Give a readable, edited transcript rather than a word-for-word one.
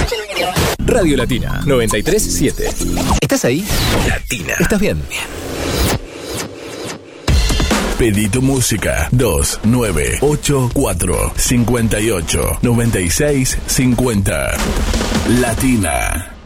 Radio Latina 93.7. ¿Estás ahí? Latina. ¿Estás bien? Pedí tu música 2984 58 96 50. Latina.